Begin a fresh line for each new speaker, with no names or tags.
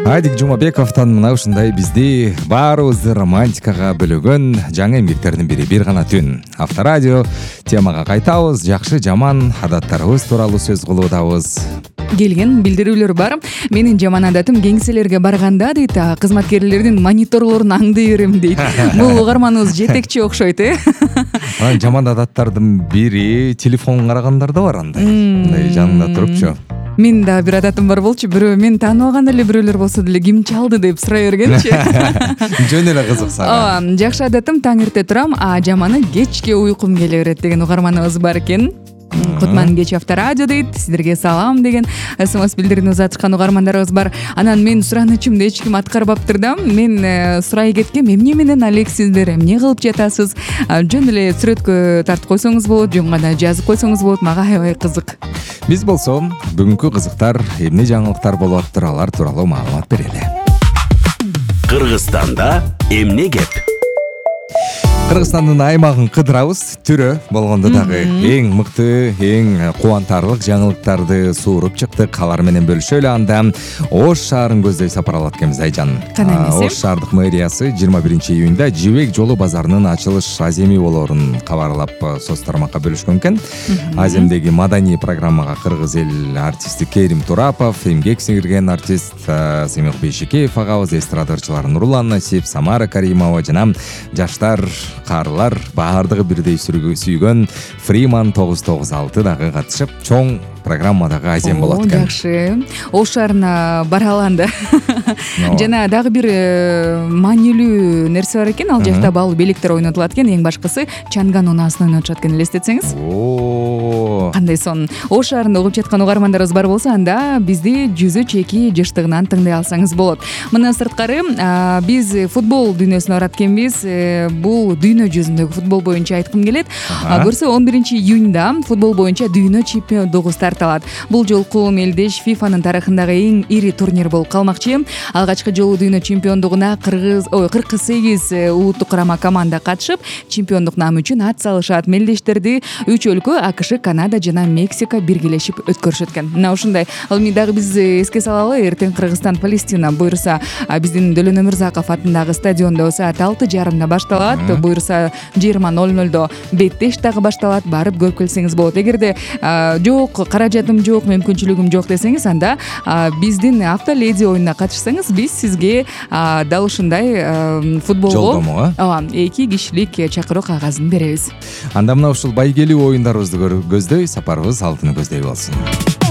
Айдик Жумабековтан мына ушундай бизди баарыбызды романтикага бөлөгөн жаңы эмгектердин бири бир гана түн. Авторадио темага кайтабыз, жакшы жаман адаттарыбыз тууралуу сөз кылуудабыз.
Келген билдирүүлөр бар. Менин жаман адатым кеңселерге барганда дейт, кызматкерлердин мониторлорун аңдый берем дейт. Бул угарманыбыз жетекчи окшойт,
Жаман адаттардын бири телефон карагандар да бар андай. Мындай жанында турупчу.
Мен да бир адатым бар болчу, бирөө мен тааныбаган эле бирөөлөр болсо деле ким чалды деп сурай бергенчи.
Жөн эле кызык сага.
Жакшы адатым таң эрте турам, жаманы кечке уйкум келе берет деген угарманыбыз бар экен. Кутман кеч Авторадио дейт, сиздерге салам деген СМС билдирүүнү узатышкан угармандарыбыз бар. Анан мен суранычымды эч ким аткарбаптыр да. Мен сурай кеткем, эмне менен алексиздер, эмне кылып жатасыз? Жөн эле сүрөткө тартып койсоңуз болот, жөн гана жазып койсоңуз болот, мага аябай кызык.
Биз болсо бүгүнкү кызыктар, эмне жаңылыктар болуп атыптыр, алар тууралуу маалымат берели.
Кыргызстанда эмне кеп?
Кыргызстандын аймагын кыдырабыз, түрө болгондо дагы эң мыкты, эң кубантарлык жаңылыктарды сууруп чыктык. Алар менен бөлүшөлү. Анда Ош шаарын көздөй сапарлап келебиз Айжан. Ош шаардык мэриясы 21-июнда Жибек жолу базарынын ачылыш аземи болоорун кабарлап соц тармакка бөлүшкөн экен. Аземдеги маданий программага кыргыз эл артисти Керим Турапов, эмгек сиңирген артист Семих Бейшикеев агабыз, эстрада ырчылары Нурлан Насип, Самара Каримова жана жаштар, карылар баардыгы бирдей сүйгөн Фриман 996 дагы катышып, чоң программадагы азем болот экен.
Жакшы. Ош шаарына бараланды. Жана дагы бир маанилүү нерсе бар экен. Ал жакта бал белектер ойнотулат экен. Эң башкысы чанган унаасын ойнотушат экен, элестетсеңиз. Кандай сон. Ош шаарында угуп жаткан угармандарыбыз бар болсо, анда бизди жүзү чеки жыштыгынан тыңдай алсаңыз болот. Мындан сырткары биз футбол дүйнөсүнө барат экенбиз. Бул дүйнө жүзүндөгү футбол боюнча айткым келет. Көрсө 11-июнда футбол боюнча дүйнө чемпиондугу старталат. Бул жолку мелдеш ФИФАнын тарыхындагы эң ири турнир болуп калмакчы. Алгачкы жолу дүйнө чемпиондугуна 48 улуттук курама команда катышып, чемпиондук наамы үчүн ат салышат. Мелдештерди 3 өлкө АКШ, Канада жана Мексика биргелешип өткөрүшөт экен. Мына ушундай. Ал эми дагы биз эске салалы, эртең Кыргызстан Палестина буйруса биздин Дөлөн Өмүрзаков атындагы стадиондо саат 6:30 башталат. Буйруса 20:00 беттеш дагы башталат. Барып көрүп келсеңиз болот. Эгерде жок, каражатым жок, мүмкүнчүлүгүм жок десеңиз, анда биздин автоледи оюнуна катышсаңыз, биз сизге дал ушундай футболго 2 кишилик чакыруу кагазын беребиз.
Анда мына ушул байгелүү оюндарыбызды көздөй, сапарыбыз алтыны көздөй болсун.